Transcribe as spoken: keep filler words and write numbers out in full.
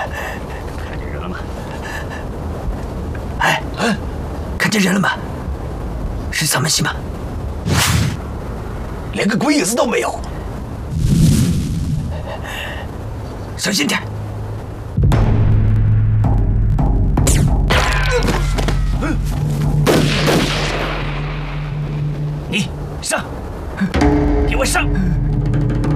看见人了吗？ 哎，看见人了吗？是咱们西吗？连个鬼影子都没有，小心点。你上，给我上！